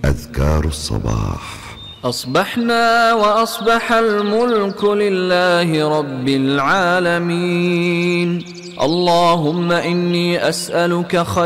أذكار الصباح. أصبحنا وأصبح الملك لله رب العالمين. اللهم إني أسألك خير